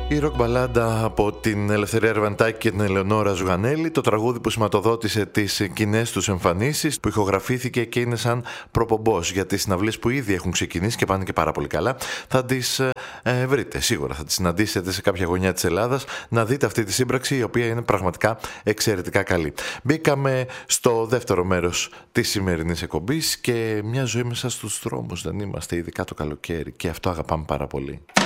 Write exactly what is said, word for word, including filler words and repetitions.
Η ροκ μπαλάντα από την Ελευθερία Ερβαντάκη και την Ελεονόρα Ζουγανέλη, το τραγούδι που σηματοδότησε τις κοινές τους εμφανίσεις, που ηχογραφήθηκε και είναι σαν προπομπός για τις συναυλίες που ήδη έχουν ξεκινήσει και πάνε και πάρα πολύ καλά. Θα τις ε, βρείτε σίγουρα, θα τις συναντήσετε σε κάποια γωνιά της Ελλάδας, να δείτε αυτή τη σύμπραξη, η οποία είναι πραγματικά εξαιρετικά καλή. Μπήκαμε στο δεύτερο μέρος της σημερινής εκπομπής και μια ζωή μέσα στους δρόμους δεν είμαστε, ειδικά το καλοκαίρι, και αυτό αγαπάμε πάρα πολύ.